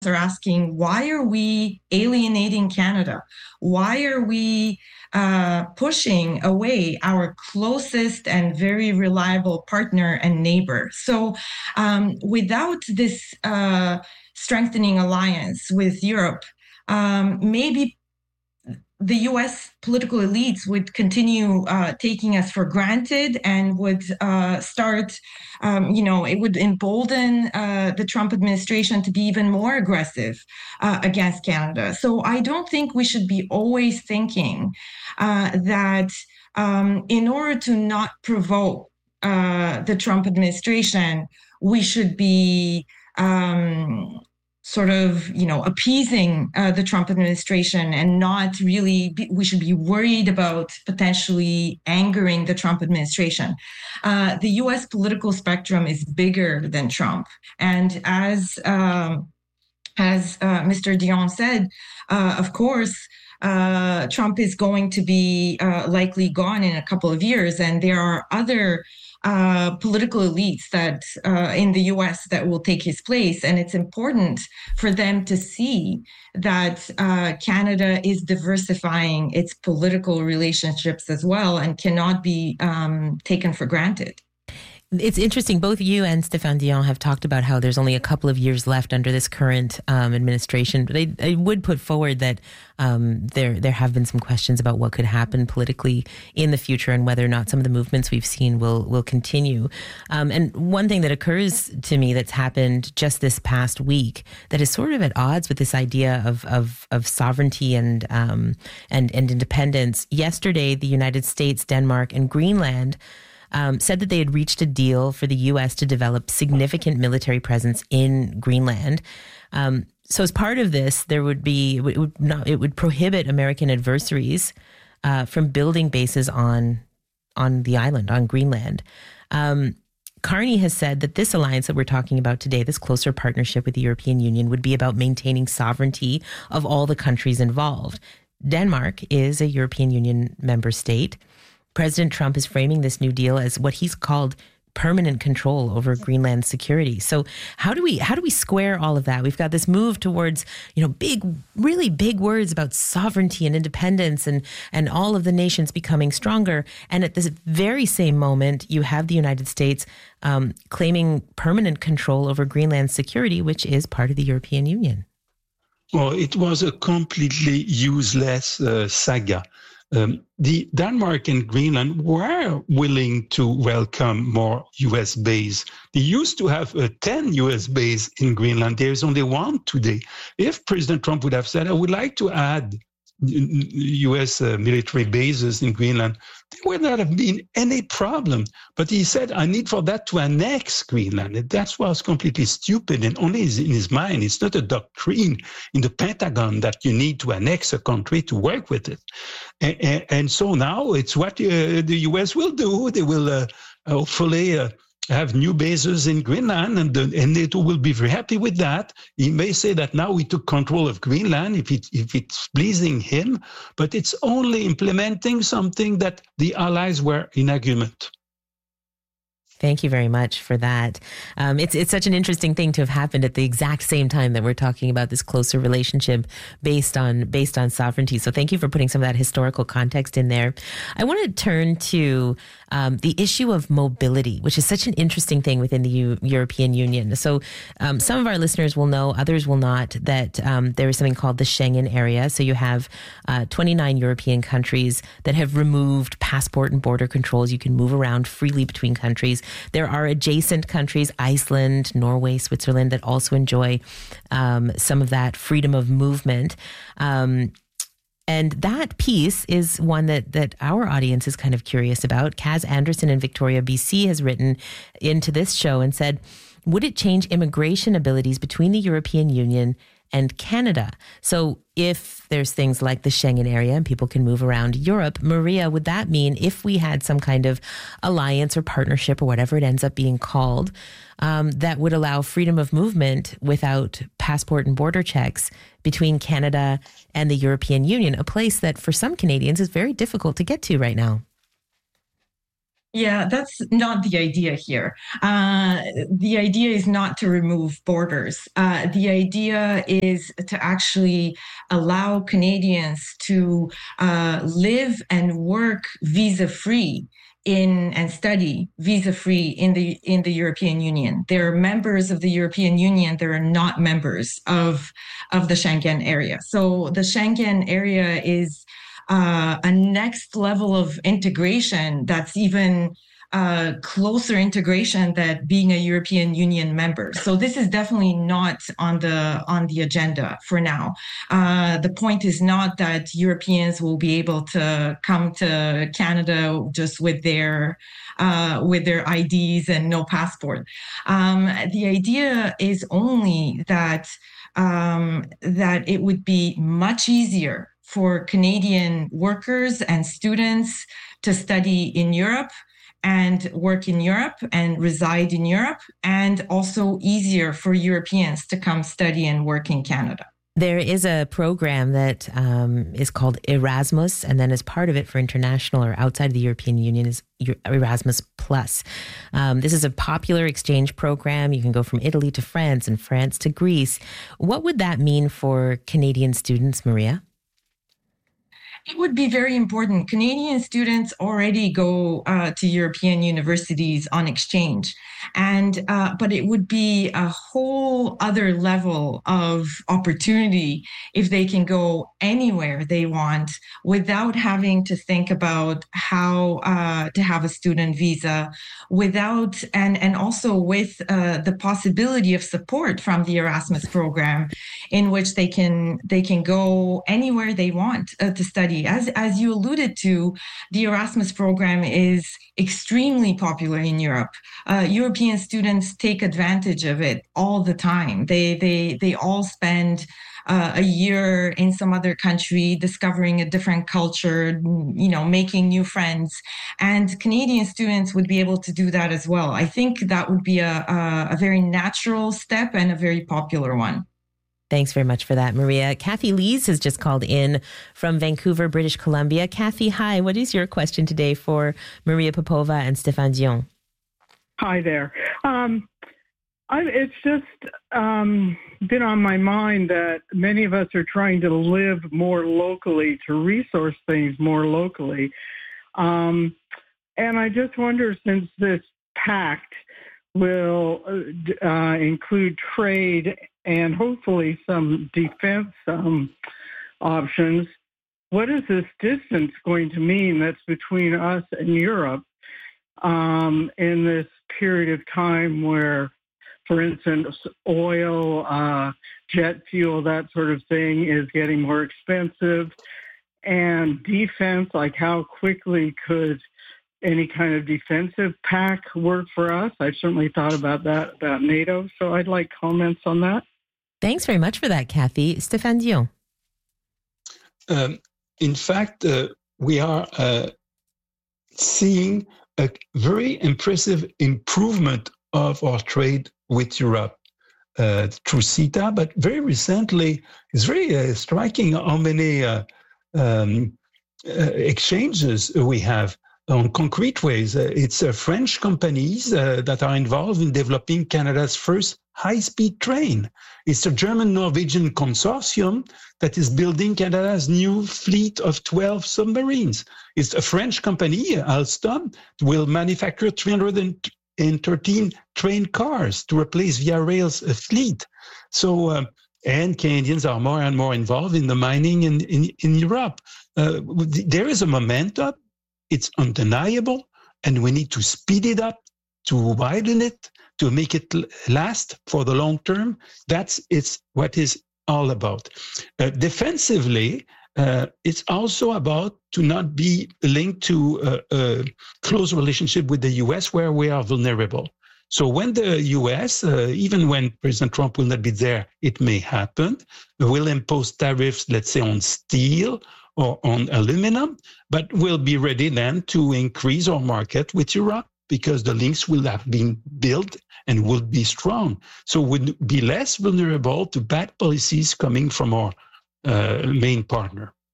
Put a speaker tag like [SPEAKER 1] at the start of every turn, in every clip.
[SPEAKER 1] are asking, why are we alienating Canada? Why are we pushing away our closest and very reliable partner and neighbor? So, without this strengthening alliance with Europe, maybe the US political elites would continue taking us for granted and would start, it would embolden the Trump administration to be even more aggressive against Canada. So I don't think we should be always thinking that in order to not provoke the Trump administration, we should be appeasing the Trump administration and not really, we should be worried about potentially angering the Trump administration. The US political spectrum is bigger than Trump. And as Mr. Dion said, of course, Trump is going to be likely gone in a couple of years, and there are other political elites that in the US that will take his place. And it's important for them to see that Canada is diversifying its political relationships as well and cannot be taken for granted.
[SPEAKER 2] It's interesting. Both you and Stéphane Dion have talked about how there's only a couple of years left under this current administration. But I would put forward that there have been some questions about what could happen politically in the future and whether or not some of the movements we've seen will continue. And one thing that occurs to me that's happened just this past week that is sort of at odds with this idea of sovereignty and independence. Yesterday, the United States, Denmark, and Greenland said that they had reached a deal for the U.S. to develop significant military presence in Greenland. So as part of this, it would prohibit American adversaries from building bases on the island, on Greenland. Carney has said that this alliance that we're talking about today, this closer partnership with the European Union, would be about maintaining sovereignty of all the countries involved. Denmark is a European Union member state. President Trump is framing this new deal as what he's called permanent control over Greenland's security. So how do we square all of that? We've got this move towards, really big words about sovereignty and independence and all of the nations becoming stronger. And at this very same moment, you have the United States claiming permanent control over Greenland's security, which is part of the European Union.
[SPEAKER 3] Well, it was a completely useless saga. The Denmark and Greenland were willing to welcome more U.S. base. They used to have 10 U.S. base in Greenland. There is only one today. If President Trump would have said, I would like to add U.S. military bases in Greenland, there would not have been any problem. But he said, I need for that to annex Greenland. And that was completely stupid and only in his mind. It's not a doctrine in the Pentagon that you need to annex a country to work with it. And so now it's what the U.S. will do. They will hopefully have new bases in Greenland, and NATO will be very happy with that. He may say that now we took control of Greenland if it's pleasing him, but it's only implementing something that the allies were in agreement.
[SPEAKER 2] Thank you very much for that. It's such an interesting thing to have happened at the exact same time that we're talking about this closer relationship based on sovereignty. So thank you for putting some of that historical context in there. I want to turn to the issue of mobility, which is such an interesting thing within the European Union. So some of our listeners will know, others will not, that there is something called the Schengen area. So you have 29 European countries that have removed passport and border controls. You can move around freely between countries. There are adjacent countries, Iceland, Norway, Switzerland, that also enjoy some of that freedom of movement. And that piece is one that our audience is kind of curious about. Kaz Anderson in Victoria, BC, has written into this show and said, would it change immigration abilities between the European Union and Canada? So if there's things like the Schengen area and people can move around Europe, Maria, would that mean if we had some kind of alliance or partnership or whatever it ends up being called, that would allow freedom of movement without passport and border checks between Canada and the European Union, a place that for some Canadians is very difficult to get to right now?
[SPEAKER 1] Yeah, that's not the idea here. The idea is not to remove borders. The idea is to actually allow Canadians to live and work visa-free in and study visa-free in the European Union. They're members of the European Union. They're not members of the Schengen area. So the Schengen area is a next level of integration that's even closer integration than being a European Union member. So this is definitely not on the agenda for now. The point is not that Europeans will be able to come to Canada just with their IDs and no passport. The idea is only that that it would be much easier for Canadian workers and students to study in Europe and work in Europe and reside in Europe, and also easier for Europeans to come study and work in Canada.
[SPEAKER 2] There is a program that is called Erasmus, and then as part of it for international or outside of the European Union is Erasmus Plus. This is a popular exchange program. You can go from Italy to France and France to Greece. What would that mean for Canadian students, Maria?
[SPEAKER 1] It would be very important. Canadian students already go to European universities on exchange, and but it would be a whole other level of opportunity if they can go anywhere they want without having to think about how to have a student visa, without and also with the possibility of support from the Erasmus program, in which they can go anywhere they want to study. As you alluded to, the Erasmus program is extremely popular in Europe. European students take advantage of it all the time. They all spend a year in some other country, discovering a different culture, making new friends. And Canadian students would be able to do that as well. I think that would be a very natural step and a very popular one.
[SPEAKER 2] Thanks very much for that, Maria. Kathy Lees has just called in from Vancouver, British Columbia. Kathy, hi. What is your question today for Maria Popova and Stéphane Dion?
[SPEAKER 4] Hi there. It's just been on my mind that many of us are trying to live more locally, to resource things more locally. And I just wonder, since this pact will include trade and hopefully some defense options, what is this distance going to mean that's between us and Europe in this period of time where, for instance, oil, jet fuel, that sort of thing is getting more expensive, and defense, like how quickly could any kind of defensive pact work for us? I've certainly thought about that, about NATO, so I'd like comments on that.
[SPEAKER 2] Thanks very much for that, Kathy. Stéphane Dion.
[SPEAKER 3] In fact, we are seeing a very impressive improvement of our trade with Europe through CETA, but very recently, it's very striking how many exchanges we have on concrete ways. It's French companies that are involved in developing Canada's first high-speed train. It's a German-Norwegian consortium that is building Canada's new fleet of 12 submarines. It's a French company, Alstom, will manufacture 313 train cars to replace Via Rail's fleet. So, and Canadians are more and more involved in the mining in Europe. There is a momentum. It's undeniable, and we need to speed it up, to widen it, to make it last for the long term. It's what is all about. Defensively, it's also about to not be linked to a close relationship with the US where we are vulnerable. So when the US, even when President Trump will not be there, it may happen, will impose tariffs, let's say, on steel or on aluminum, but we'll be ready then to increase our market with Europe because the links will have been built and will be strong. So we'll be less vulnerable to bad policies coming from our main partner.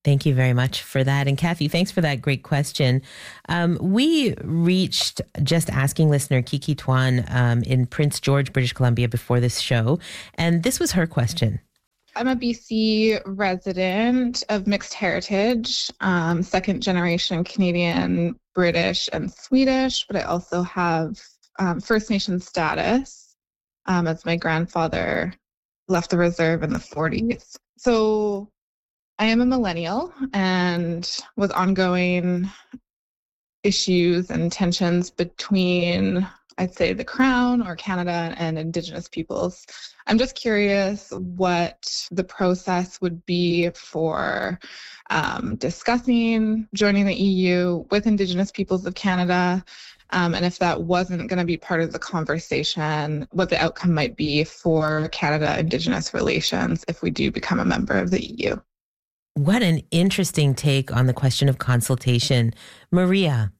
[SPEAKER 2] Thank you very much for that. And Kathy, thanks for that great question. We reached Just Asking listener Kiki Tuan in Prince George, British Columbia before this show. And this was her question.
[SPEAKER 5] I'm a BC resident of mixed heritage, second generation Canadian, British, and Swedish, but I also have First Nation status as my grandfather left the reserve in the 40s. So I am a millennial, and with ongoing issues and tensions between, I'd say, the Crown or Canada and Indigenous peoples, I'm just curious what the process would be for discussing joining the EU with Indigenous peoples of Canada, and if that wasn't going to be part of the conversation, what the outcome might be for Canada-Indigenous relations if we do become a member of the EU.
[SPEAKER 2] What an interesting take on the question of consultation. Maria.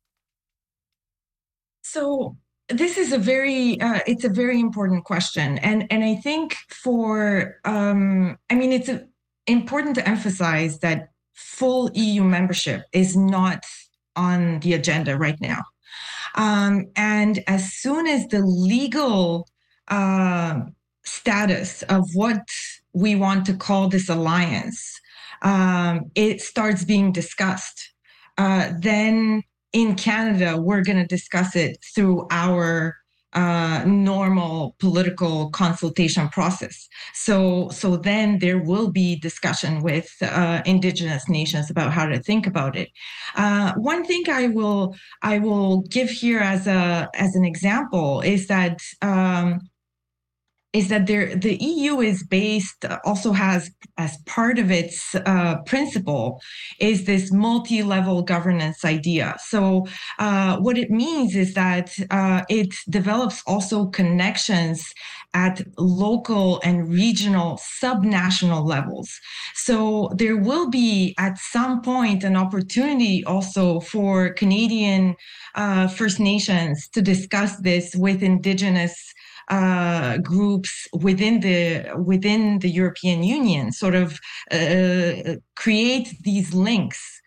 [SPEAKER 1] So this is it's a very important question. And I think it's important to emphasize that full EU membership is not on the agenda right now. And as soon as the legal status of what we want to call this alliance, it starts being discussed, then in Canada, we're going to discuss it through our normal political consultation process. So then there will be discussion with Indigenous nations about how to think about it. One thing I will give here as an example is that the EU is based, also has as part of its principle, is this multi-level governance idea. So what it means is that it develops also connections at local and regional subnational levels. So there will be at some point an opportunity also for Canadian First Nations to discuss this with Indigenous groups within the European Union, sort of create these links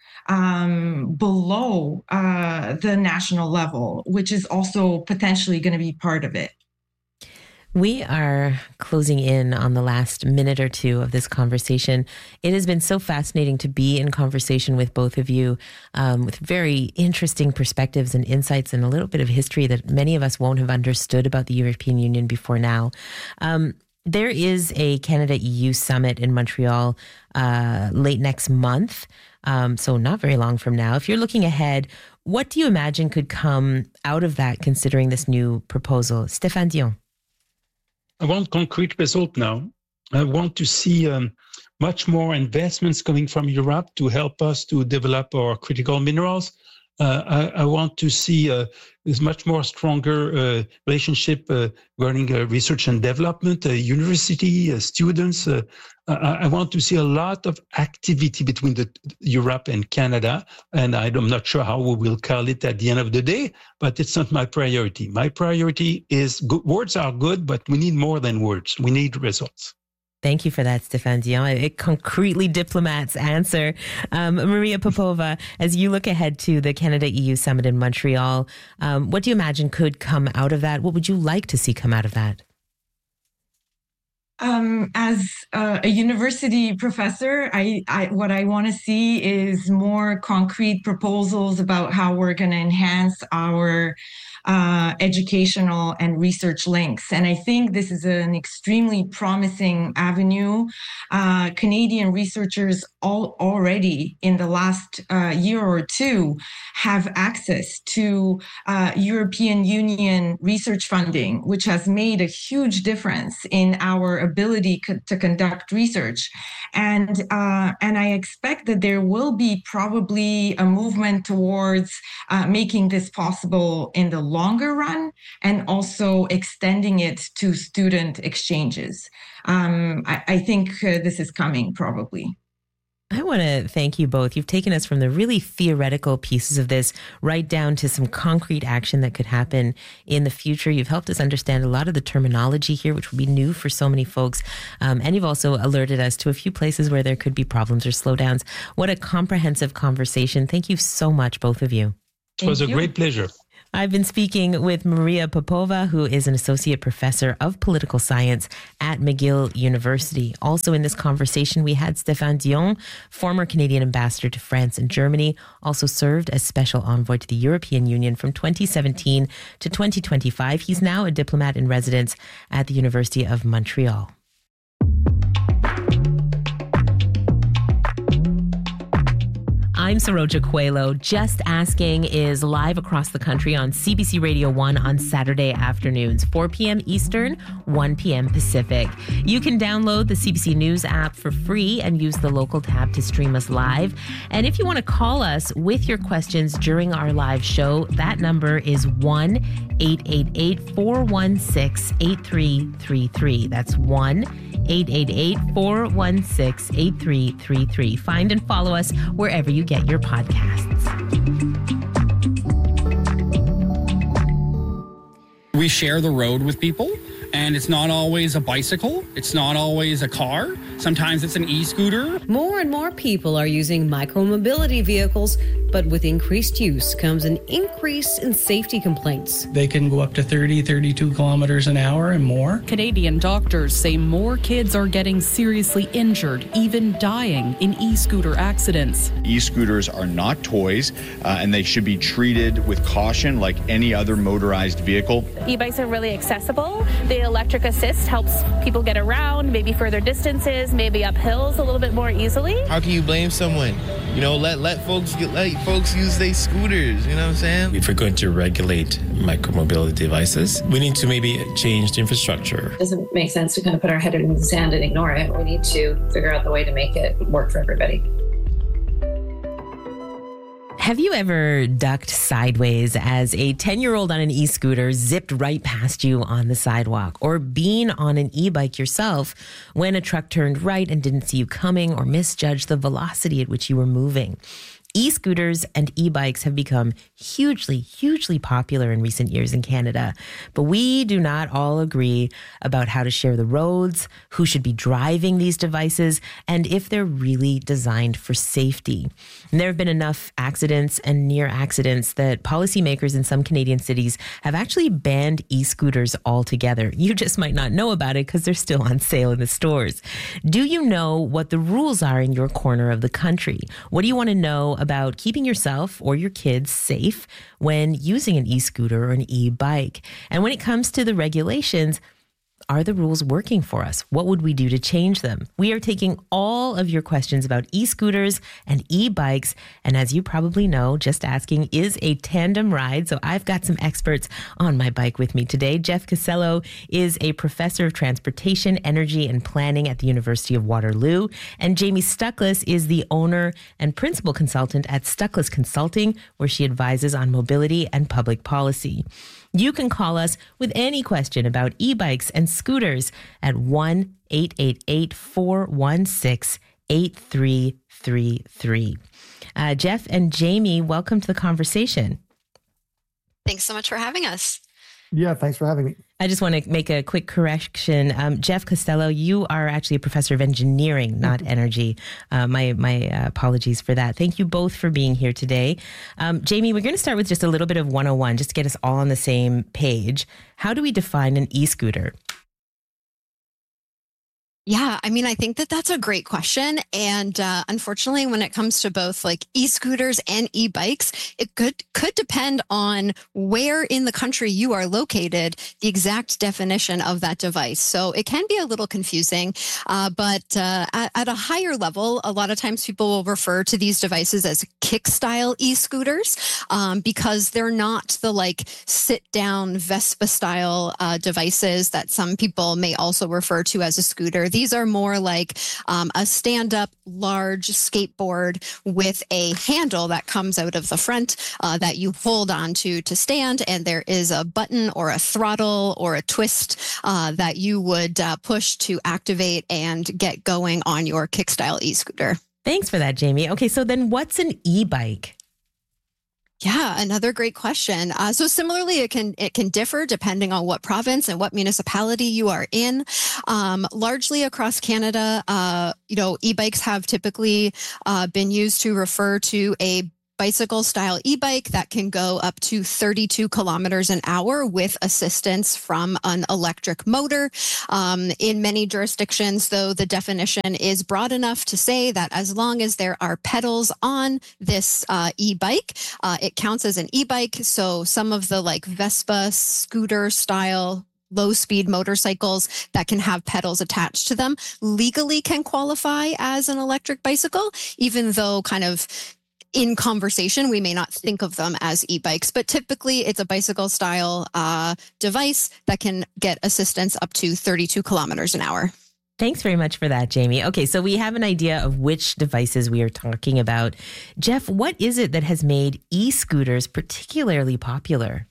[SPEAKER 1] below the national level, which is also potentially going to be part of it.
[SPEAKER 2] We are closing in on the last minute or two of this conversation. It has been so fascinating to be in conversation with both of you, with very interesting perspectives and insights and a little bit of history that many of us won't have understood about the European Union before now. There is a Canada-EU summit in Montreal late next month, so not very long from now. If you're looking ahead, what do you imagine could come out of that, considering this new proposal? Stéphane Dion.
[SPEAKER 3] I want concrete result now. I want to see much more investments coming from Europe to help us to develop our critical minerals. I want to see this much more stronger relationship regarding research and development, university, students. I want to see a lot of activity between Europe and Canada, and I'm not sure how we will call it at the end of the day, but it's not my priority. My priority is words are good, but we need more than words. We need results.
[SPEAKER 2] Thank you for that, Stéphane Dion. A concretely diplomat's answer. Maria Popova, as you look ahead to the Canada-EU summit in Montreal, what do you imagine could come out of that? What would you like to see come out of that?
[SPEAKER 1] As a university professor, what I want to see is more concrete proposals about how we're going to enhance our educational and research links. And I think this is an extremely promising avenue. Canadian researchers already in the last year or two have access to European Union research funding, which has made a huge difference in our ability to conduct research. And I expect that there will be probably a movement towards making this possible in the longer run and also extending it to student exchanges. I think this is coming probably.
[SPEAKER 2] I want to thank you both. You've taken us from the really theoretical pieces of this right down to some concrete action that could happen in the future. You've helped us understand a lot of the terminology here, which will be new for so many folks. And you've also alerted us to a few places where there could be problems or slowdowns. What a comprehensive conversation. Thank you so much, both of you.
[SPEAKER 3] It was a great pleasure.
[SPEAKER 2] I've been speaking with Maria Popova, who is an associate professor of political science at McGill University. Also in this conversation, we had Stéphane Dion, former Canadian ambassador to France and Germany, also served as special envoy to the European Union from 2017 to 2025. He's now a diplomat in residence at the University of Montreal. I'm Saroja Coelho. Just Asking is live across the country on CBC Radio 1 on Saturday afternoons, 4 p.m. Eastern, 1 p.m. Pacific. You can download the CBC News app for free and use the local tab to stream us live. And if you want to call us with your questions during our live show, that number is 1-888-416-8333. That's 1-888-416-8333. Find and follow us wherever you get your podcasts.
[SPEAKER 6] We share the road with people, and it's not always a bicycle. It's not always a car. Sometimes it's an e-scooter.
[SPEAKER 7] More and more people are using micromobility vehicles, but with increased use comes an increase in safety complaints.
[SPEAKER 8] They can go up to 32 kilometers an hour and more.
[SPEAKER 9] Canadian doctors say more kids are getting seriously injured, even dying in e-scooter accidents.
[SPEAKER 10] E-scooters are not toys, and they should be treated with caution like any other motorized vehicle.
[SPEAKER 11] E-bikes are really accessible. The electric assist helps people get around, maybe further distances, maybe up hills a little bit more easily.
[SPEAKER 12] How can you blame someone? You know, let folks use their scooters, you know what I'm saying?
[SPEAKER 13] If we're going to regulate micromobility devices, we need to maybe change the infrastructure.
[SPEAKER 14] It doesn't make sense to kind of put our head in the sand and ignore it. We need to figure out the way to make it work for everybody.
[SPEAKER 2] Have you ever ducked sideways as a 10-year-old on an e-scooter zipped right past you on the sidewalk? Or been on an e-bike yourself when a truck turned right and didn't see you coming or misjudged the velocity at which you were moving? E-scooters and e-bikes have become hugely popular in recent years in Canada, but we do not all agree about how to share the roads, who should be driving these devices, and if they're really designed for safety. And there have been enough accidents and near accidents that policymakers in some Canadian cities have actually banned e-scooters altogether. You just might not know about it because they're still on sale in the stores. Do you know what the rules are in your corner of the country? What do you want to know about keeping yourself or your kids safe when using an e-scooter or an e-bike? And when it comes to the regulations, are the rules working for us? What would we do to change them? We are taking all of your questions about e-scooters and e-bikes. And as you probably know, Just Asking is a tandem ride. So I've got some experts on my bike with me today. Jeff Costello is a professor of transportation, energy, and planning at the University of Waterloo. And Jamie Stuckless is the owner and principal consultant at Stuckless Consulting, where she advises on mobility and public policy. You can call us with any question about e-bikes and scooters at 1-888-416-8333. Jeff and Jamie, welcome to the conversation.
[SPEAKER 15] Thanks so much for having us.
[SPEAKER 16] Yeah, thanks for having me.
[SPEAKER 2] I just want to make a quick correction. Jeff Costello, you are actually a professor of engineering, not energy. My apologies for that. Thank you both for being here today. Jamie, we're going to start with just a little bit of 101, just to get us all on the same page. How do we define an e-scooter?
[SPEAKER 15] Yeah, I mean, I think that's a great question. And unfortunately, when it comes to both like e-scooters and e-bikes, it could depend on where in the country you are located, the exact definition of that device. So it can be a little confusing, but at a higher level, a lot of times people will refer to these devices as kick-style e-scooters because they're not the like sit-down Vespa-style devices that some people may also refer to as a scooter. These are more like a stand-up large skateboard with a handle that comes out of the front that you hold on to stand, and there is a button or a throttle or a twist that you would push to activate and get going on your kick-style e-scooter.
[SPEAKER 2] Thanks for that, Jamie. Okay, so then what's an e-bike?
[SPEAKER 15] Yeah, another great question. So similarly, it can differ depending on what province and what municipality you are in. Largely across Canada, e-bikes have typically been used to refer to a bicycle style e-bike that can go up to 32 kilometers an hour with assistance from an electric motor. In many jurisdictions, though, the definition is broad enough to say that as long as there are pedals on this e-bike, it counts as an e-bike. So some of the like Vespa scooter style low-speed motorcycles that can have pedals attached to them legally can qualify as an electric bicycle, even though kind of in conversation, we may not think of them as e-bikes, but typically it's a bicycle style device that can get assistance up to 32 kilometers an hour.
[SPEAKER 2] Thanks very much for that, Jamie. Okay, so we have an idea of which devices we are talking about. Jeff, what is it that has made e-scooters particularly popular?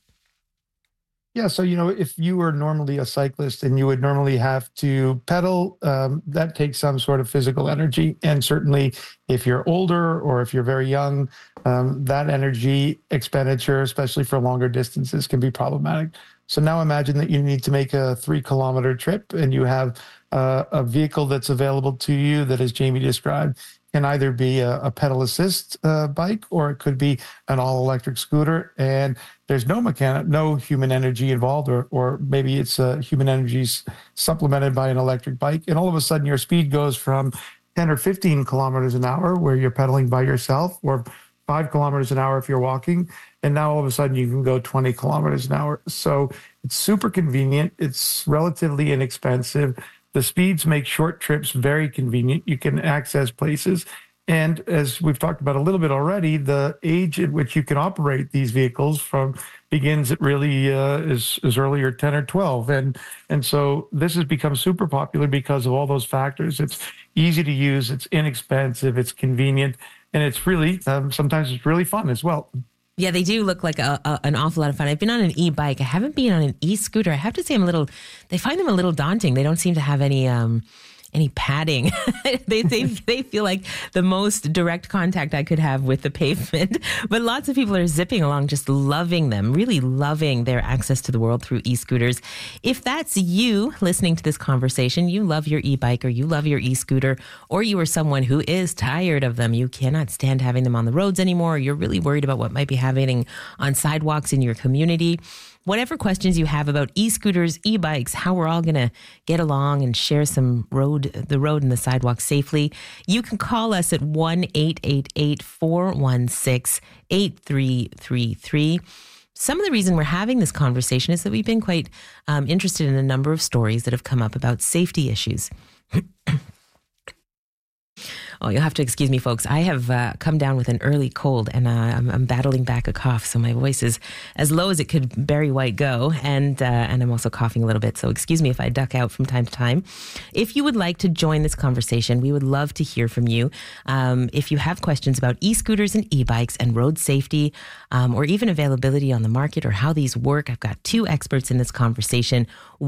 [SPEAKER 16] Yeah, so, if you were normally a cyclist and you would normally have to pedal, that takes some sort of physical energy. And certainly if you're older or if you're very young, that energy expenditure, especially for longer distances, can be problematic. So now imagine that you need to make a 3-kilometer trip and you have a vehicle that's available to you that, as Jamie described, can either be a pedal assist bike or it could be an all-electric scooter, and there's no human energy involved, or maybe it's human energy supplemented by an electric bike, and all of a sudden your speed goes from 10 or 15 kilometers an hour where you're pedaling by yourself, or 5 kilometers an hour if you're walking, and now all of a sudden you can go 20 kilometers an hour. So it's super convenient. It's relatively inexpensive. The speeds make short trips very convenient. You can access places. And as we've talked about a little bit already, the age at which you can operate these vehicles begins at really as early as 10 or 12. And so this has become super popular because of all those factors. It's easy to use, it's inexpensive, it's convenient, and it's really, sometimes it's really fun as well.
[SPEAKER 2] Yeah, they do look like an awful lot of fun. I've been on an e-bike. I haven't been on an e-scooter. I have to say they find them a little daunting. They don't seem to have any padding. they feel like the most direct contact I could have with the pavement. But lots of people are zipping along, just loving them, really loving their access to the world through e-scooters. If that's you listening to this conversation, you love your e-bike or you love your e-scooter, or you are someone who is tired of them, you cannot stand having them on the roads anymore, or you're really worried about what might be happening on sidewalks in your community, whatever questions you have about e-scooters, e-bikes, how we're all going to get along and share the road and the sidewalk safely, you can call us at 1-888-416-8333. Some of the reason we're having this conversation is that we've been quite interested in a number of stories that have come up about safety issues. Oh, you'll have to excuse me, folks. I have come down with an early cold, and I'm battling back a cough, so my voice is as low as it could Barry White go, and I'm also coughing a little bit, so excuse me if I duck out from time to time. If you would like to join this conversation, we would love to hear from you. If you have questions about e-scooters and e-bikes and road safety, or even availability on the market or how these work, I've got two experts in this conversation.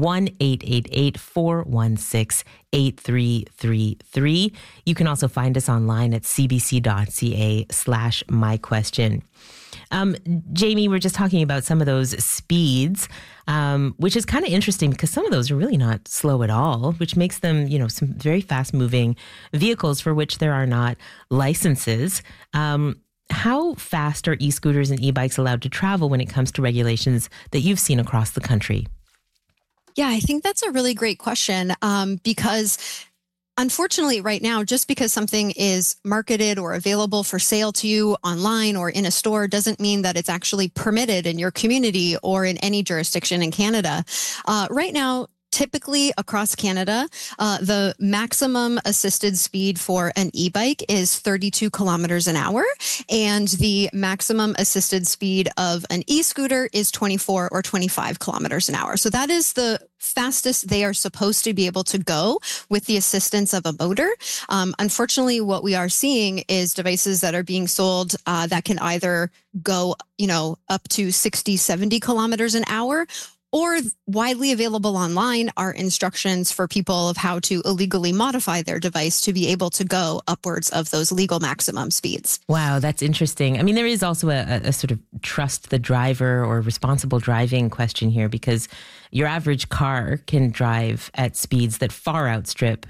[SPEAKER 2] 1-888-416-8333. You can also find us online at cbc.ca/myquestion. Jamie, we're just talking about some of those speeds, which is kind of interesting because some of those are really not slow at all, which makes them, some very fast moving vehicles for which there are not licenses. How fast are e-scooters and e-bikes allowed to travel when it comes to regulations that you've seen across the country?
[SPEAKER 15] Yeah, I think that's a really great question because unfortunately right now, just because something is marketed or available for sale to you online or in a store doesn't mean that it's actually permitted in your community or in any jurisdiction in Canada. Right now, typically across Canada, the maximum assisted speed for an e-bike is 32 kilometers an hour, and the maximum assisted speed of an e-scooter is 24 or 25 kilometers an hour. So that is the fastest they are supposed to be able to go with the assistance of a motor. Unfortunately, what we are seeing is devices that are being sold that can either go, up to 60, 70 kilometers an hour, or widely available online are instructions for people of how to illegally modify their device to be able to go upwards of those legal maximum speeds.
[SPEAKER 2] Wow, that's interesting. I mean, there is also a sort of trust the driver or responsible driving question here, because your average car can drive at speeds that far outstrip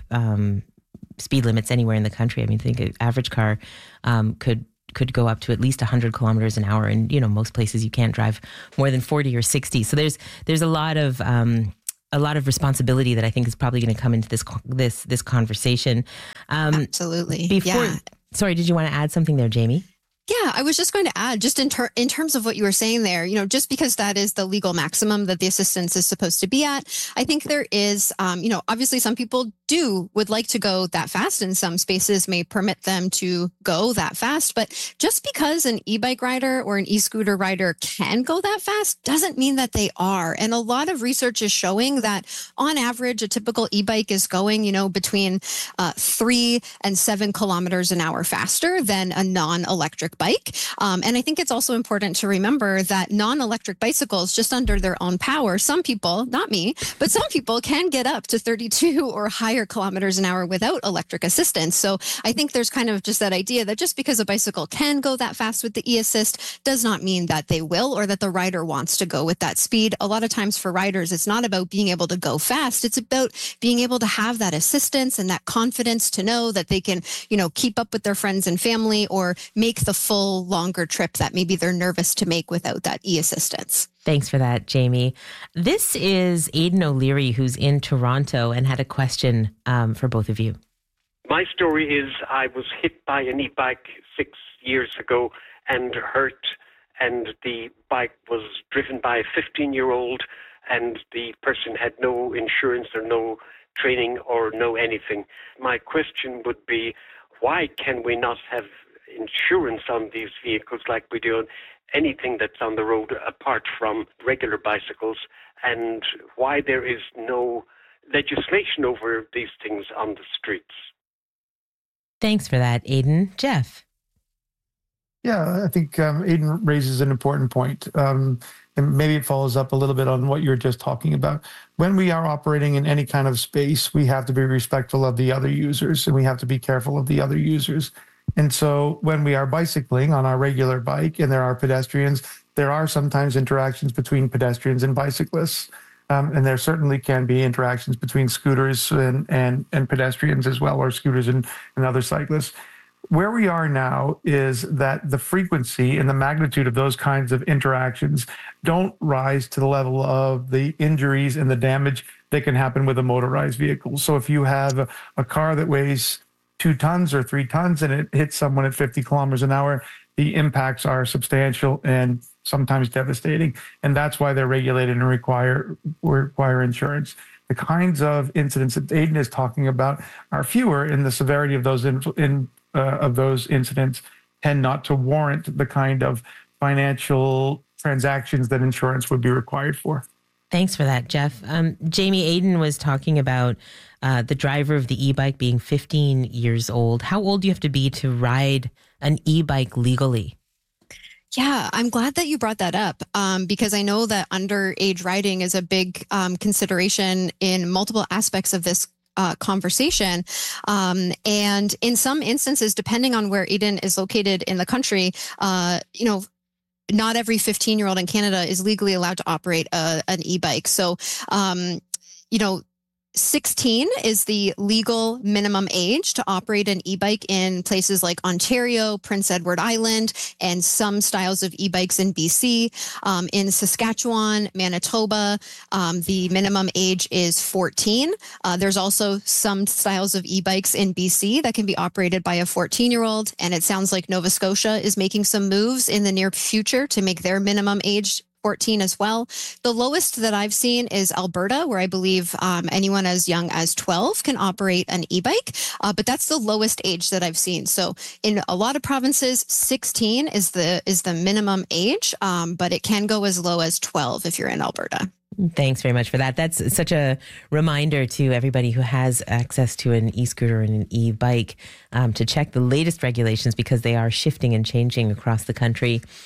[SPEAKER 2] speed limits anywhere in the country. I mean, I think an average car could go up to at least 100 kilometers an hour. And, most places you can't drive more than 40 or 60. So there's a lot of responsibility that I think is probably going to come into this conversation.
[SPEAKER 15] Absolutely.
[SPEAKER 2] Sorry, did you want to add something there, Jamie?
[SPEAKER 15] Yeah, I was just going to add, just in terms of what you were saying there, just because that is the legal maximum that the assistance is supposed to be at, I think there is, obviously some people would like to go that fast, and some spaces may permit them to go that fast. But just because an e-bike rider or an e-scooter rider can go that fast doesn't mean that they are. And a lot of research is showing that on average, a typical e-bike is going, between 3 and 7 kilometers an hour faster than a non-electric bike. And I think it's also important to remember that non-electric bicycles, just under their own power, some people, not me, but some people can get up to 32 or higher kilometers an hour without electric assistance. So I think there's kind of just that idea that just because a bicycle can go that fast with the e-assist does not mean that they will, or that the rider wants to go with that speed. A lot of times for riders, it's not about being able to go fast. It's about being able to have that assistance and that confidence to know that they can, keep up with their friends and family, or make the full longer trip that maybe they're nervous to make without that e-assistance.
[SPEAKER 2] Thanks for that, Jamie. This is Aidan O'Leary, who's in Toronto, and had a question for both of you.
[SPEAKER 17] My story is I was hit by an e-bike 6 years ago and hurt, and the bike was driven by a 15-year-old, and the person had no insurance or no training or no anything. My question would be, why can we not have insurance on these vehicles like we do on anything that's on the road apart from regular bicycles, and why there is no legislation over these things on the streets?
[SPEAKER 2] Thanks for that, Aidan. Jeff?
[SPEAKER 16] Yeah, I think Aidan raises an important point. And maybe it follows up a little bit on what you were just talking about. When we are operating in any kind of space, we have to be respectful of the other users, and we have to be careful of the other users. And so when we are bicycling on our regular bike and there are pedestrians, there are sometimes interactions between pedestrians and bicyclists. And there certainly can be interactions between scooters and pedestrians as well, or scooters and other cyclists. Where we are now is that the frequency and the magnitude of those kinds of interactions don't rise to the level of the injuries and the damage that can happen with a motorized vehicle. So if you have a car that weighs 2 tons or 3 tons and it hits someone at 50 kilometers an hour, the impacts are substantial and sometimes devastating. And that's why they're regulated and require insurance. The kinds of incidents that Aidan is talking about are fewer, and the severity of those incidents tend not to warrant the kind of financial transactions that insurance would be required for.
[SPEAKER 2] Thanks for that, Jeff. Jamie, Aidan was talking about the driver of the e-bike being 15 years old. How old do you have to be to ride an e-bike legally?
[SPEAKER 15] Yeah, I'm glad that you brought that up because I know that underage riding is a big consideration in multiple aspects of this conversation. And in some instances, depending on where Aidan is located in the country, not every 15-year-old in Canada is legally allowed to operate an e-bike. So, 16 is the legal minimum age to operate an e-bike in places like Ontario, Prince Edward Island, and some styles of e-bikes in BC. In Saskatchewan, Manitoba, the minimum age is 14. There's also some styles of e-bikes in BC that can be operated by a 14-year-old. And it sounds like Nova Scotia is making some moves in the near future to make their minimum age 14 as well. The lowest that I've seen is Alberta, where I believe anyone as young as 12 can operate an e-bike, but that's the lowest age that I've seen. So in a lot of provinces, 16 is the minimum age, but it can go as low as 12 if you're in Alberta.
[SPEAKER 2] Thanks very much for that. That's such a reminder to everybody who has access to an e-scooter and an e-bike to check the latest regulations because they are shifting and changing across the country.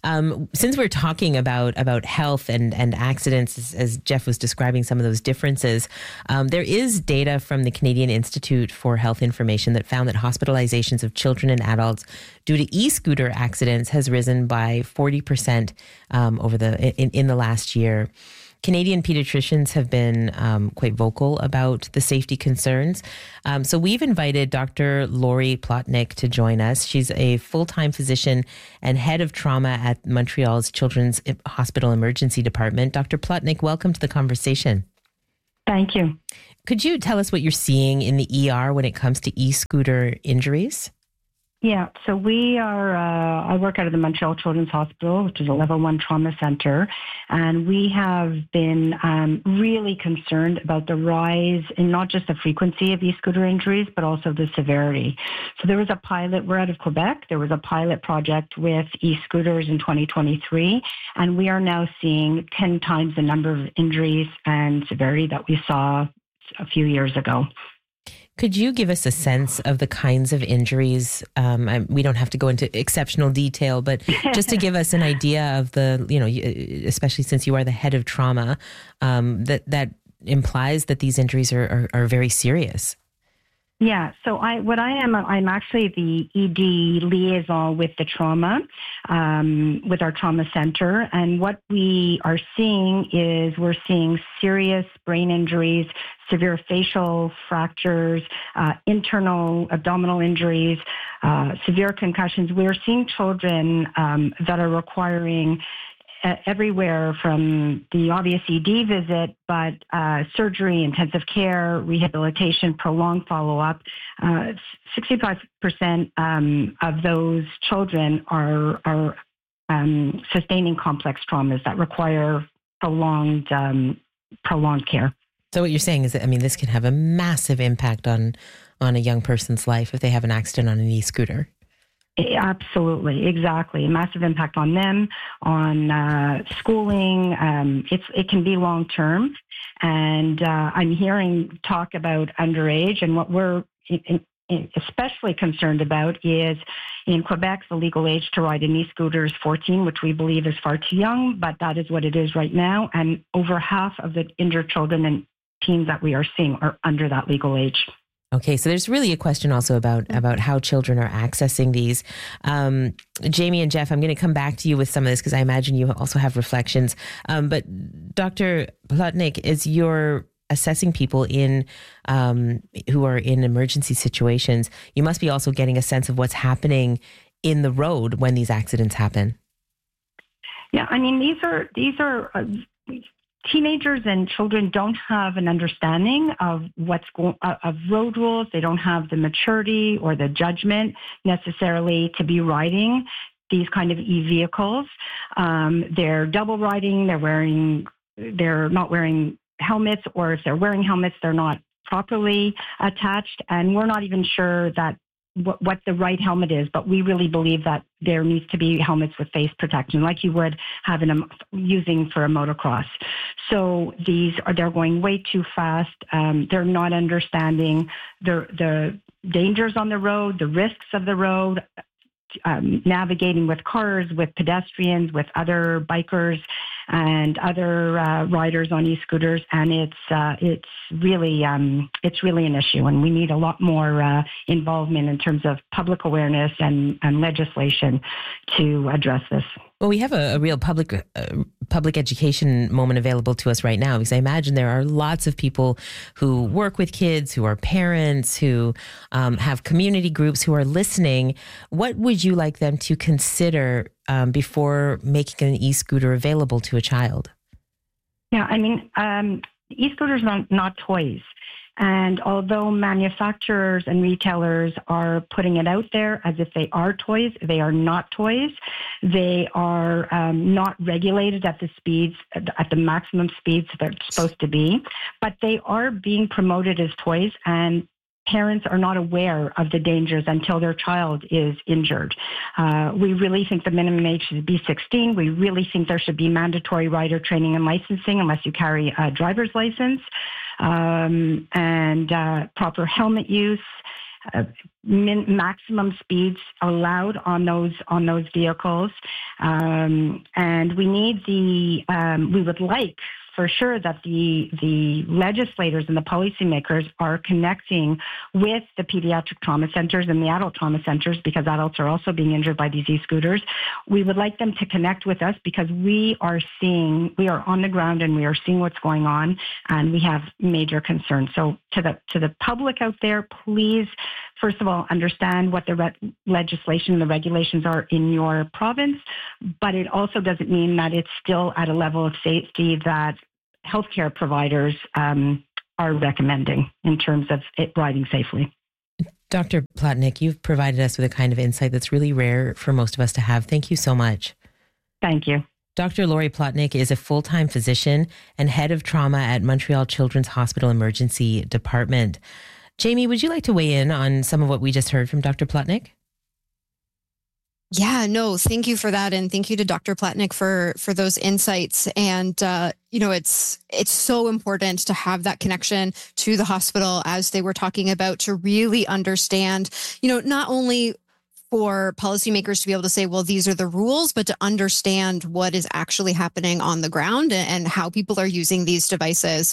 [SPEAKER 2] Since we're talking about health and accidents, as Jeff was describing some of those differences, there is data from the Canadian Institute for Health Information that found that hospitalizations of children and adults due to e-scooter accidents has risen by 40% in the last year. Canadian pediatricians have been quite vocal about the safety concerns. So we've invited Dr. Lori Plotnick to join us. She's a full-time physician and head of trauma at Montreal's Children's Hospital Emergency Department. Dr. Plotnick, welcome to the conversation.
[SPEAKER 18] Thank you.
[SPEAKER 2] Could you tell us what you're seeing in the ER when it comes to e-scooter injuries?
[SPEAKER 18] Yeah, so we are, I work out of the Montreal Children's Hospital, which is a level 1 trauma center, and we have been really concerned about the rise in not just the frequency of e-scooter injuries, but also the severity. So there was a pilot, we're out of Quebec, there was a pilot project with e-scooters in 2023, and we are now seeing 10 times the number of injuries and severity that we saw a few years ago.
[SPEAKER 2] Could you give us a sense of the kinds of injuries? We don't have to go into exceptional detail, but just to give us an idea of the, especially since you are the head of trauma, that implies that these injuries are very serious.
[SPEAKER 18] Yeah, so I'm actually the ED liaison with the trauma, with our trauma center. And what we are seeing is we're seeing serious brain injuries, severe facial fractures, internal abdominal injuries, severe concussions. We're seeing children that are requiring everywhere from the obvious ED visit, but surgery, intensive care, rehabilitation, prolonged follow-up. 65% of those children are sustaining complex traumas that require prolonged care.
[SPEAKER 2] So what you're saying is that, this can have a massive impact on a young person's life if they have an accident on an e-scooter.
[SPEAKER 18] Absolutely, exactly. A massive impact on them, on schooling. It can be long term, and I'm hearing talk about underage. And what we're especially concerned about is in Quebec, the legal age to ride an e-scooter is 14, which we believe is far too young, but that is what it is right now. And over half of the injured children and teens that we are seeing are under that legal age.
[SPEAKER 2] Okay, so there's really a question also about how children are accessing these. Jamie and Jeff, I'm going to come back to you with some of this because I imagine you also have reflections. But Dr. Plotnick, as you're assessing people who are in emergency situations, you must be also getting a sense of what's happening in the road when these accidents happen.
[SPEAKER 18] Yeah, these are teenagers and children don't have an understanding of of road rules. They don't have the maturity or the judgment necessarily to be riding these kind of e-vehicles. They're double riding. They're not wearing helmets, or if they're wearing helmets, they're not properly attached. And we're not even sure that what the right helmet is, but we really believe that there needs to be helmets with face protection, like you would have using for a motocross. So they're going way too fast. They're not understanding the dangers on the road, the risks of the road, navigating with cars, with pedestrians, with other bikers and other riders on e-scooters, and it's really an issue, and we need a lot more involvement in terms of public awareness and legislation to address this.
[SPEAKER 2] Well, we have a real public education moment available to us right now, because I imagine there are lots of people who work with kids, who are parents, who have community groups, who are listening. What would you like them to consider before making an e-scooter available to a child?
[SPEAKER 18] Yeah, e-scooters are not toys. And although manufacturers and retailers are putting it out there as if they are toys, they are not toys. They are not regulated at the maximum speeds they're supposed to be, but they are being promoted as toys, and parents are not aware of the dangers until their child is injured. We really think the minimum age should be 16. We really think there should be mandatory rider training and licensing unless you carry a driver's license, and proper helmet use. maximum speeds allowed on those vehicles, and we need we would like for sure that the legislators and the policymakers are connecting with the pediatric trauma centers and the adult trauma centers, because adults are also being injured by these e-scooters. We would like them to connect with us because we are on the ground and we are seeing what's going on, and we have major concerns. So to the public out there, please, first of all, understand what the legislation and the regulations are in your province, but it also doesn't mean that it's still at a level of safety that healthcare providers are recommending in terms of it riding safely.
[SPEAKER 2] Dr. Plotnick, you've provided us with a kind of insight that's really rare for most of us to have. Thank you so much.
[SPEAKER 18] Thank you.
[SPEAKER 2] Dr. Lori Plotnick is a full-time physician and head of trauma at Montreal Children's Hospital Emergency Department. Jamie, would you like to weigh in on some of what we just heard from Dr. Plotnick?
[SPEAKER 15] Yeah, no, thank you for that. And thank you to Dr. Plotnick for those insights. And, it's so important to have that connection to the hospital, as they were talking about, to really understand, not only for policymakers to be able to say, well, these are the rules, but to understand what is actually happening on the ground and how people are using these devices.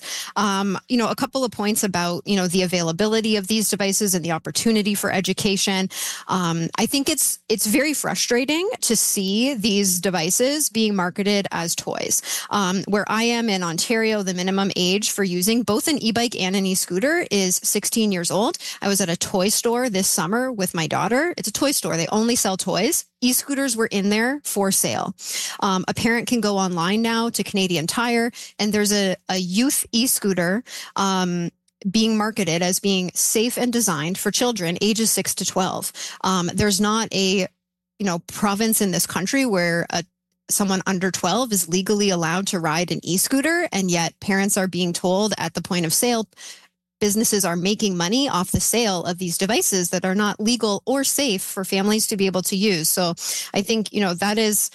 [SPEAKER 15] A couple of points about, the availability of these devices and the opportunity for education. I think it's very frustrating to see these devices being marketed as toys. Where I am in Ontario, the minimum age for using both an e-bike and an e-scooter is 16 years old. I was at a toy store this summer with my daughter. It's a toy store. They only sell toys. E-scooters were in there for sale. A parent can go online now to Canadian Tire, and there's a youth e-scooter being marketed as being safe and designed for children ages 6 to 12. There's not a province in this country where someone under 12 is legally allowed to ride an e-scooter, and yet parents are being told at the point of sale businesses are making money off the sale of these devices that are not legal or safe for families to be able to use. So I think, that is,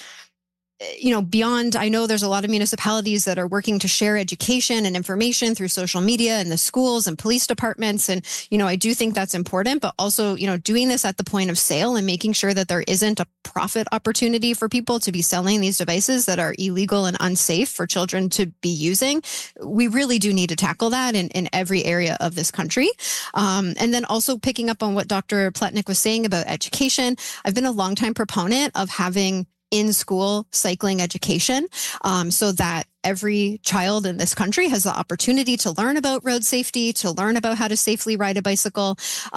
[SPEAKER 15] beyond, I know there's a lot of municipalities that are working to share education and information through social media and the schools and police departments. And, I do think that's important, but also, doing this at the point of sale and making sure that there isn't a profit opportunity for people to be selling these devices that are illegal and unsafe for children to be using. We really do need to tackle that in every area of this country. And then also picking up on what Dr. Plotnick was saying about education, I've been a longtime proponent of having in-school cycling education so that every child in this country has the opportunity to learn about road safety, to learn about how to safely ride a bicycle.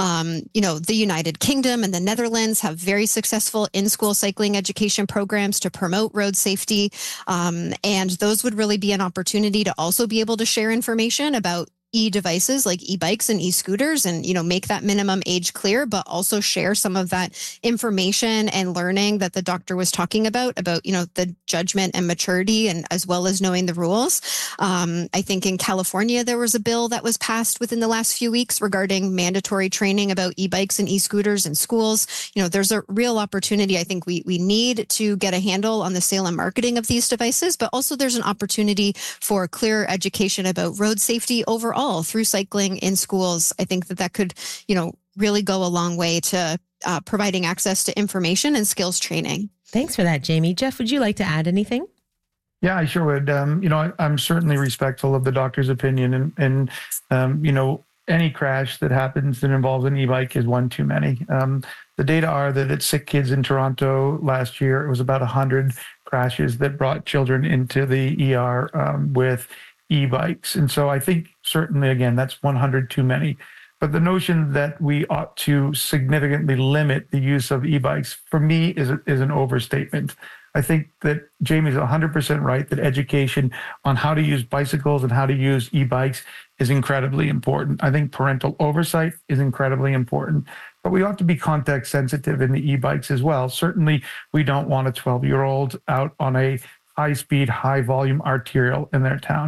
[SPEAKER 15] The United Kingdom and the Netherlands have very successful in-school cycling education programs to promote road safety. And those would really be an opportunity to also be able to share information about e-devices like e-bikes and e-scooters and, make that minimum age clear, but also share some of that information and learning that the doctor was talking about, the judgment and maturity, and as well as knowing the rules. I think in California, there was a bill that was passed within the last few weeks regarding mandatory training about e-bikes and e-scooters in schools. There's a real opportunity. I think we need to get a handle on the sale and marketing of these devices, but also there's an opportunity for clear education about road safety overall through cycling in schools. I think that could, really go a long way to providing access to information and skills training.
[SPEAKER 2] Thanks for that, Jamie. Jeff, would you like to add anything?
[SPEAKER 16] Yeah, I sure would. I'm certainly respectful of the doctor's opinion, and any crash that happens that involves an e-bike is one too many. The data are that at Sick Kids in Toronto last year, it was about 100 crashes that brought children into the ER with e-bikes. And so I think certainly, again, that's 100 too many. But the notion that we ought to significantly limit the use of e-bikes, for me, is an overstatement. I think that Jamie's 100% right that education on how to use bicycles and how to use e-bikes is incredibly important. I think parental oversight is incredibly important, but we ought to be context sensitive in the e-bikes as well. Certainly, we don't want a 12-year-old out on a high-speed, high-volume arterial in their town.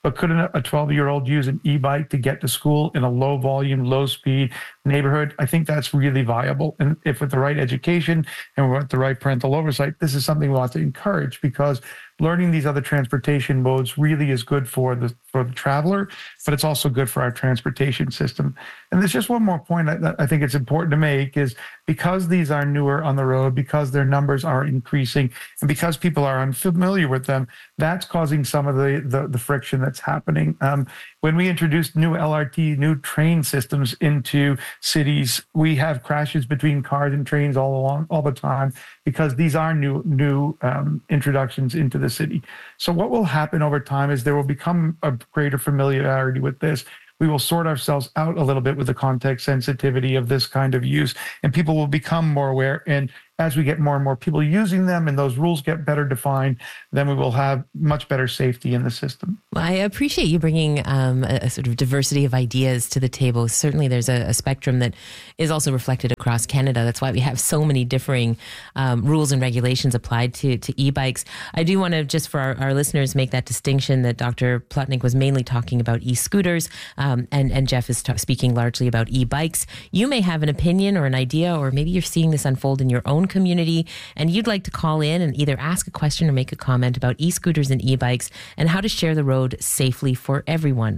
[SPEAKER 16] but could a 12-year-old use an e-bike to get to school in a low volume, low speed neighborhood? I think that's really viable. And if with the right education and with the right parental oversight, this is something we want to encourage, because learning these other transportation modes really is good for the traveler, but it's also good for our transportation system. And there's just one more point that I think it's important to make is, because these are newer on the road, because their numbers are increasing, and because people are unfamiliar with them, that's causing some of the friction that's happening. When we introduced new LRT, new train systems into cities, we have crashes between cars and trains all the time, because these are new introductions into the city. So what will happen over time is there will become a greater familiarity with this. We will sort ourselves out a little bit with the context sensitivity of this kind of use, and people will become more aware. And as we get more and more people using them and those rules get better defined, then we will have much better safety in the system.
[SPEAKER 2] Well, I appreciate you bringing a sort of diversity of ideas to the table. Certainly there's a spectrum that is also reflected across Canada. That's why we have so many differing rules and regulations applied to e-bikes. I do want to, just for our listeners, make that distinction that Dr. Plotnick was mainly talking about e-scooters, and Jeff is speaking largely about e-bikes. You may have an opinion or an idea, or maybe you're seeing this unfold in your own community, and you'd like to call in and either ask a question or make a comment about e-scooters and e-bikes and how to share the road safely for everyone.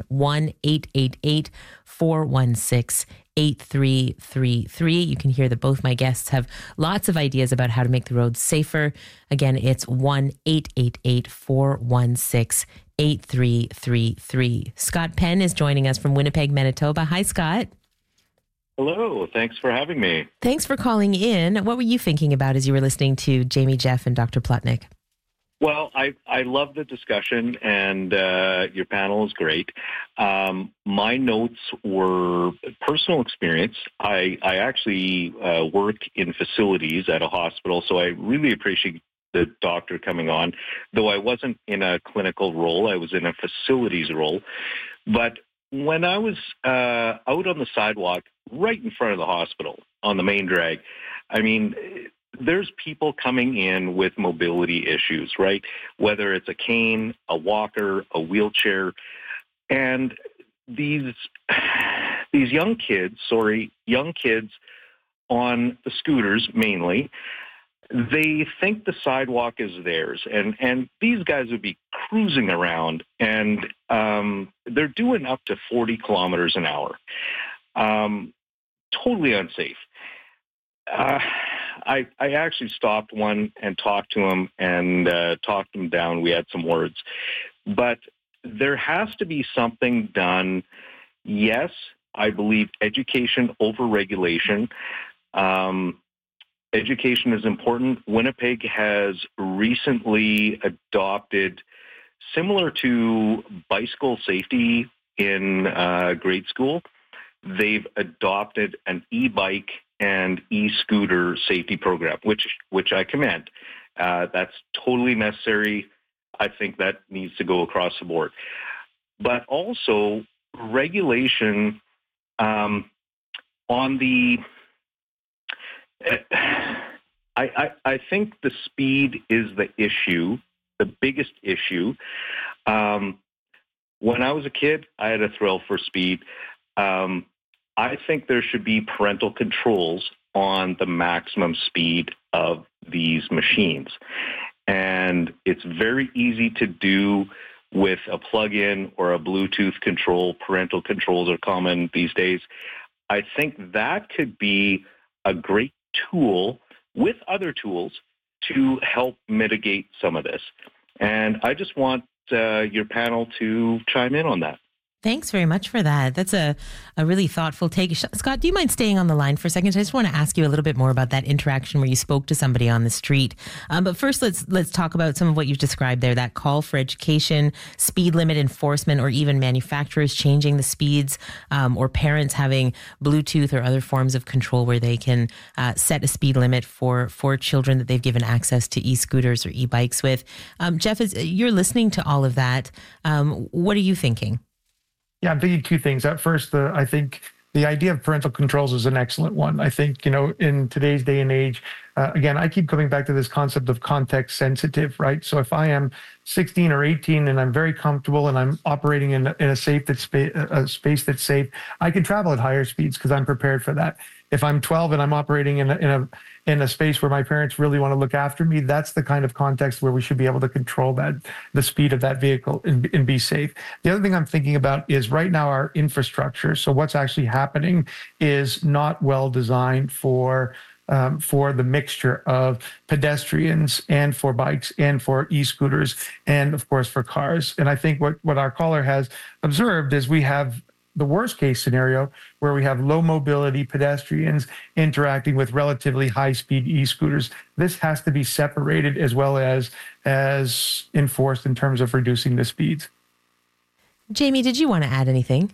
[SPEAKER 2] 1-888-416-8333. You can hear that both my guests have lots of ideas about how to make the roads safer. Again, it's 1-888-416-8333. Scott Penn is joining us from Winnipeg, Manitoba. Hi, Scott.
[SPEAKER 19] Hello. Thanks for having me.
[SPEAKER 2] Thanks for calling in. What were you thinking about as you were listening to Jamie, Jeff, and Dr. Plotnick?
[SPEAKER 19] Well, I love the discussion, and your panel is great. My notes were personal experience. I actually work in facilities at a hospital, so I really appreciate the doctor coming on. Though I wasn't in a clinical role, I was in a facilities role. But when I was out on the sidewalk right in front of the hospital on the main drag, I mean, there's people coming in with mobility issues, right? Whether it's a cane, a walker, a wheelchair. And these young kids on the scooters mainly, they think the sidewalk is theirs. And these guys would be cruising around, and they're doing up to 40 kilometers an hour. Totally unsafe. I actually stopped one and talked to him and talked him down. We had some words. But there has to be something done. Yes, I believe education over regulation. Education is important. Winnipeg has recently adopted, similar to bicycle safety in grade school, they've adopted an e-bike and e-scooter safety program, which I commend. That's totally necessary. I think that needs to go across the board. But also regulation on the... I think the speed is the issue, the biggest issue. When I was a kid, I had a thrill for speed. I think there should be parental controls on the maximum speed of these machines. And it's very easy to do with a plug-in or a Bluetooth control. Parental controls are common these days. I think that could be a great tool with other tools to help mitigate some of this. And I just want your panel to chime in on that.
[SPEAKER 2] Thanks very much for that. That's a really thoughtful take. Scott, do you mind staying on the line for a second? I just want to ask you a little bit more about that interaction where you spoke to somebody on the street. But first, let's talk about some of what you've described there, that call for education, speed limit enforcement, or even manufacturers changing the speeds, or parents having Bluetooth or other forms of control where they can set a speed limit for children that they've given access to e-scooters or e-bikes with. Jeff, as you're listening to all of that, what are you thinking?
[SPEAKER 16] Yeah, I'm thinking two things. At first, I think the idea of parental controls is an excellent one. I think, in today's day and age, again, I keep coming back to this concept of context sensitive, right? So if I am 16 or 18 and I'm very comfortable and I'm operating in a space that's safe, I can travel at higher speeds because I'm prepared for that. If I'm 12 and I'm operating in a space where my parents really want to look after me, that's the kind of context where we should be able to control the speed of that vehicle and be safe. The other thing I'm thinking about is right now our infrastructure. So what's actually happening is not well designed for the mixture of pedestrians and for bikes and for e-scooters and of course for cars. And I think what our caller has observed is we have the worst case scenario where we have low mobility pedestrians interacting with relatively high speed e-scooters. This has to be separated as well as enforced in terms of reducing the speeds.
[SPEAKER 2] Jamie, did you want to add anything?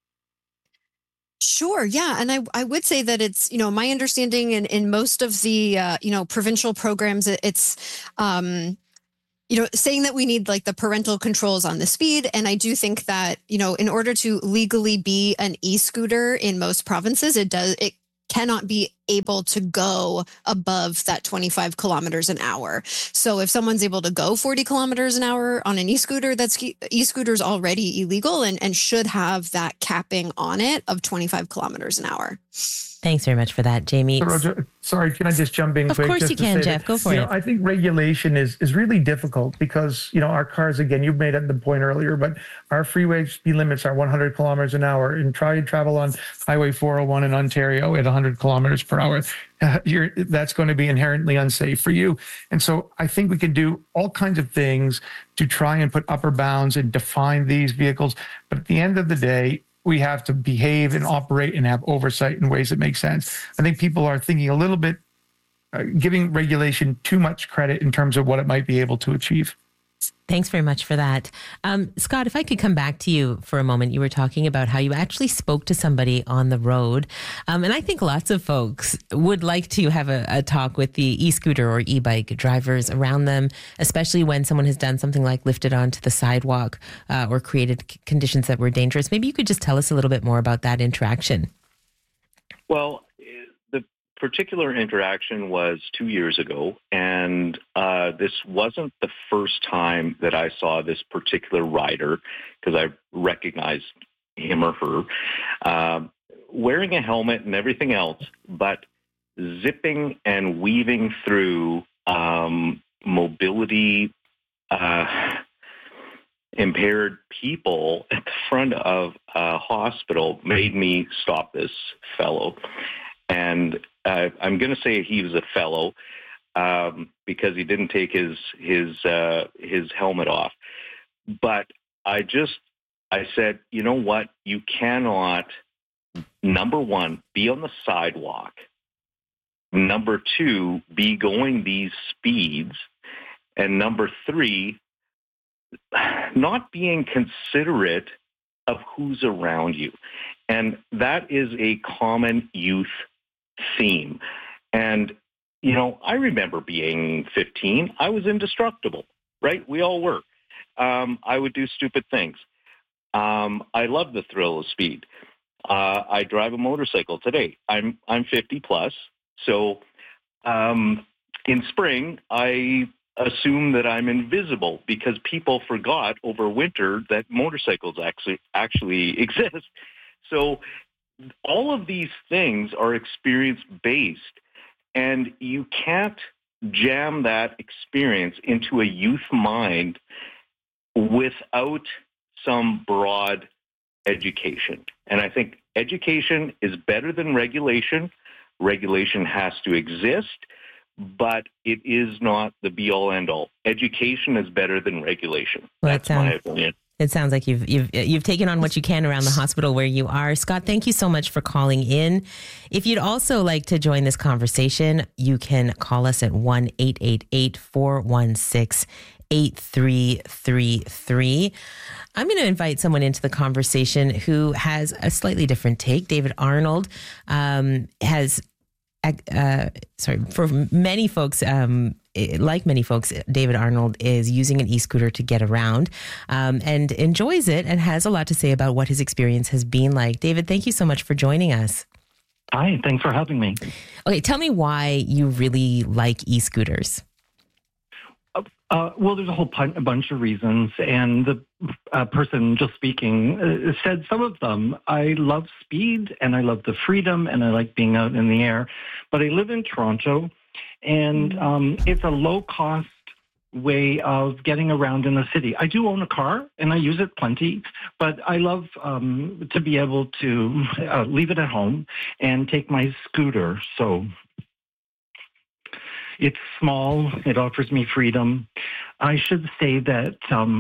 [SPEAKER 15] Sure. Yeah. And I would say that it's, my understanding in most of the, provincial programs, it's, saying that we need like the parental controls on the speed. And I do think that, in order to legally be an e-scooter in most provinces, it cannot be able to go above that 25 kilometers an hour. So if someone's able to go 40 kilometers an hour on an e-scooter, e-scooter's already illegal and should have that capping on it of 25 kilometers an hour.
[SPEAKER 2] Thanks very much for that, Jamie.
[SPEAKER 16] Sorry, can I just jump in quick?
[SPEAKER 2] Of course you can, Jeff. Go for it.
[SPEAKER 16] I think regulation is really difficult because, our cars, again, you've made the point earlier, but our freeway speed limits are 100 kilometers an hour. And try and travel on Highway 401 in Ontario at 100 kilometers per hour. That's going to be inherently unsafe for you. And so I think we can do all kinds of things to try and put upper bounds and define these vehicles. But at the end of the day, we have to behave and operate and have oversight in ways that make sense. I think people are thinking a little bit, giving regulation too much credit in terms of what it might be able to achieve.
[SPEAKER 2] Thanks very much for that. Scott, if I could come back to you for a moment, you were talking about how you actually spoke to somebody on the road. And I think lots of folks would like to have a talk with the e-scooter or e-bike drivers around them, especially when someone has done something like lifted onto the sidewalk or created conditions that were dangerous. Maybe you could just tell us a little bit more about that interaction.
[SPEAKER 19] Well, the particular interaction was 2 years ago, and this wasn't the first time that I saw this particular rider, because I recognized him or her, wearing a helmet and everything else, but zipping and weaving through mobility impaired people at the front of a hospital made me stop this fellow. And I'm going to say he was a fellow because he didn't take his helmet off. But I said, you know what? You cannot, number one, be on the sidewalk. Number two, be going these speeds. And number three, not being considerate of who's around you. And that is a common youth theme. And, I remember being 15. I was indestructible, right? We all were. I would do stupid things. I love the thrill of speed. I drive a motorcycle today. I'm 50 plus. So in spring, I assume that I'm invisible because people forgot over winter that motorcycles actually exist. So all of these things are experience-based, and you can't jam that experience into a youth mind without some broad education. And I think education is better than regulation. Regulation has to exist, but it is not the be-all, end-all. Education is better than regulation.
[SPEAKER 2] Well,
[SPEAKER 19] that's my opinion.
[SPEAKER 2] It sounds like you've taken on what you can around the hospital where you are. Scott, thank you so much for calling in. If you'd also like to join this conversation, you can call us at 1-888-416-8333. I'm going to invite someone into the conversation who has a slightly different take. David Arnold for many folks, like many folks, David Arnold is using an e-scooter to get around and enjoys it and has a lot to say about what his experience has been like. David, thank you so much for joining us.
[SPEAKER 20] Hi, thanks for having me.
[SPEAKER 2] Okay, tell me why you really like e-scooters.
[SPEAKER 20] Well, there's a whole bunch of reasons, and the person just speaking said some of them. I love speed, and I love the freedom, and I like being out in the air. But I live in Toronto, and it's a low-cost way of getting around in the city. I do own a car, and I use it plenty, but I love to be able to leave it at home and take my scooter. So it's small. It offers me freedom. I should say that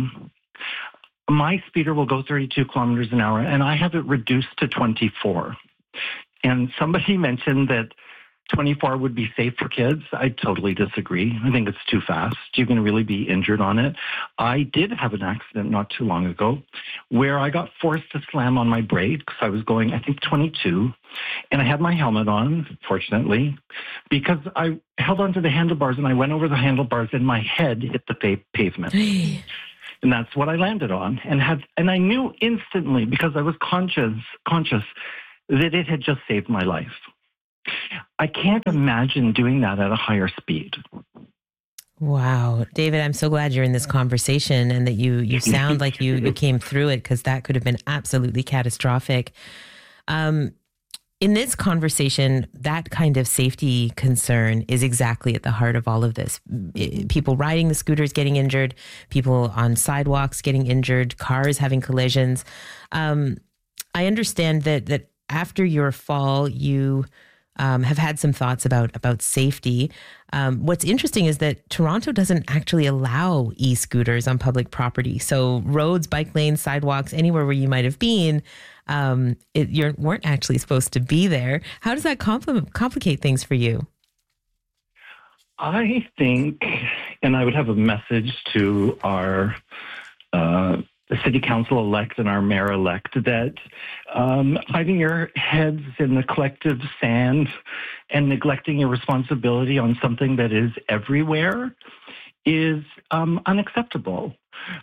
[SPEAKER 20] my speeder will go 32 kilometers an hour, and I have it reduced to 24. And somebody mentioned that 24 would be safe for kids. I totally disagree. I think it's too fast. You can really be injured on it. I did have an accident not too long ago where I got forced to slam on my brakes. I was going, I think, 22, and I had my helmet on, fortunately, because I held onto the handlebars and I went over the handlebars and my head hit the pavement. And that's what I landed on. And I knew instantly, because I was conscious that it had just saved my life. I can't imagine doing that at a higher speed.
[SPEAKER 2] Wow. David, I'm so glad you're in this conversation and that you sound like you came through it, because that could have been absolutely catastrophic. In this conversation, that kind of safety concern is exactly at the heart of all of this. People riding the scooters getting injured, people on sidewalks getting injured, cars having collisions. I understand that after your fall, you have had some thoughts about safety. What's interesting is that Toronto doesn't actually allow e-scooters on public property. So roads, bike lanes, sidewalks, anywhere where you might have been, you weren't actually supposed to be there. How does that complicate things for you?
[SPEAKER 20] I think, and I would have a message to our city council-elect and our mayor-elect, that hiding your heads in the collective sand and neglecting your responsibility on something that is everywhere is unacceptable.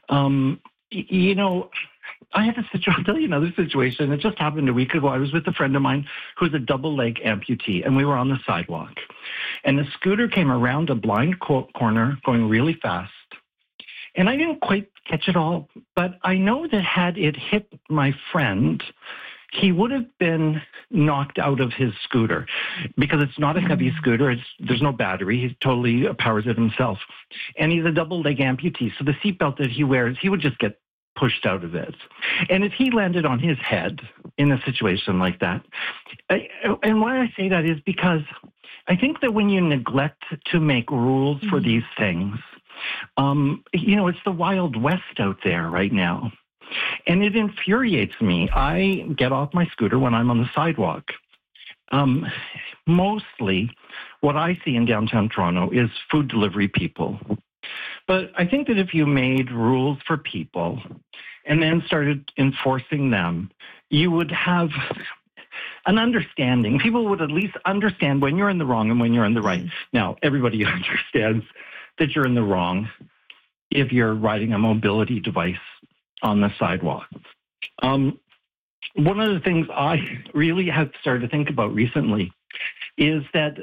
[SPEAKER 20] I'll tell you another situation. It just happened a week ago. I was with a friend of mine who's a double-leg amputee, and we were on the sidewalk. And the scooter came around a blind corner going really fast. And I didn't quite catch it all, but I know that had it hit my friend, he would have been knocked out of his scooter, because it's not a heavy scooter. There's no battery. He totally powers it himself. And he's a double-leg amputee, so the seatbelt that he wears, he would just get pushed out of it. And if he landed on his head in a situation like that, and why I say that is because I think that when you neglect to make rules for these things, it's the Wild West out there right now. And it infuriates me. I get off my scooter when I'm on the sidewalk. Mostly what I see in downtown Toronto is food delivery people. But I think that if you made rules for people and then started enforcing them, you would have an understanding. People would at least understand when you're in the wrong and when you're in the right. Now, everybody understands that you're in the wrong if you're riding a mobility device on the sidewalk. One of the things I really have started to think about recently is that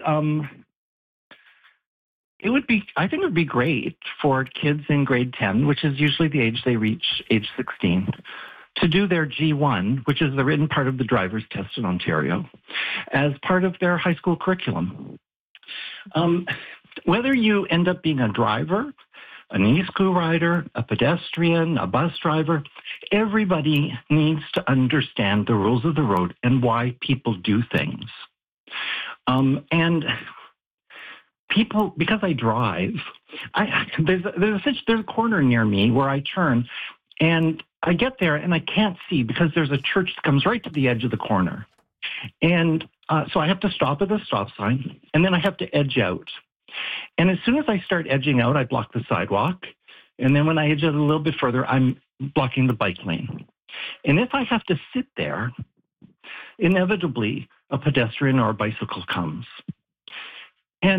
[SPEAKER 20] I think it would be great for kids in grade 10, which is usually the age they reach, age 16, to do their G1, which is the written part of the driver's test in Ontario, as part of their high school curriculum. Whether you end up being a driver, an e-scooter rider, a pedestrian, a bus driver, everybody needs to understand the rules of the road and why people do things. And people, because I drive, there's a corner near me where I turn, and I get there and I can't see because there's a church that comes right to the edge of the corner. And so I have to stop at the stop sign, and then I have to edge out. And as soon as I start edging out, I block the sidewalk. And then when I edge out a little bit further, I'm blocking the bike lane. And if I have to sit there, inevitably a pedestrian or a bicycle comes. And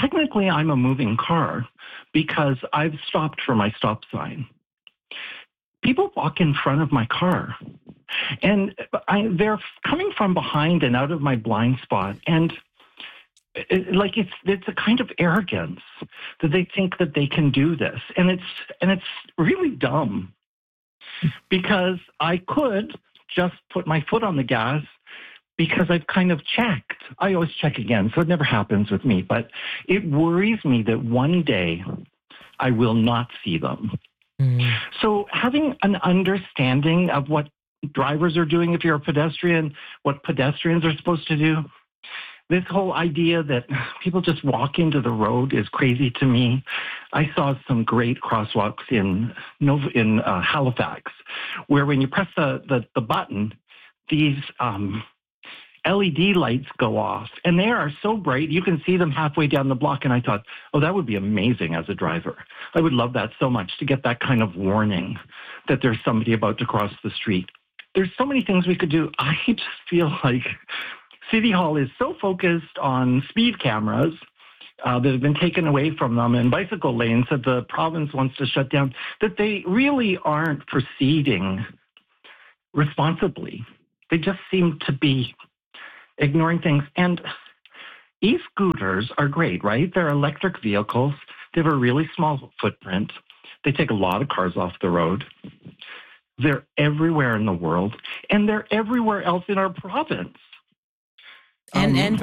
[SPEAKER 20] technically I'm a moving car because I've stopped for my stop sign. People walk in front of my car, and they're coming from behind and out of my blind spot, and it's a kind of arrogance that they think that they can do this, and it's really dumb, because I could just put my foot on the gas because I've kind of checked. I always check again, so it never happens with me, but it worries me that one day I will not see them. So having an understanding of what drivers are doing if you're a pedestrian, what pedestrians are supposed to do, this whole idea that people just walk into the road is crazy to me. I saw some great crosswalks in Halifax, where when you press the button, these LED lights go off, and they are so bright you can see them halfway down the block. And I thought, oh, that would be amazing as a driver. I would love that so much, to get that kind of warning that there's somebody about to cross the street. There's so many things we could do. I just feel like City Hall is so focused on speed cameras that have been taken away from them, and bicycle lanes that the province wants to shut down, that they really aren't proceeding responsibly. They just seem to be ignoring things. And e-scooters are great, right? They're electric vehicles. They have a really small footprint. They take a lot of cars off the road. They're everywhere in the world, and they're everywhere else in our province.
[SPEAKER 2] And